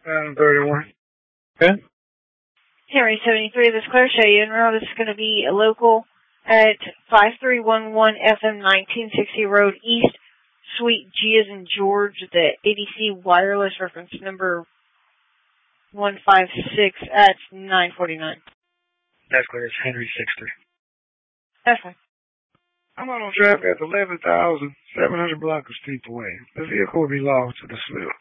31. Okay. Henry 73, this is Claire Shea. This is going to be a local at 5311 FM 1960 Road East, Suite G as in George, the ADC wireless reference number 156 at 949. That's clear. It's Henry 63. That's fine. I'm out on traffic at 11,700 block of Steep Way. The vehicle will be lost to the slip.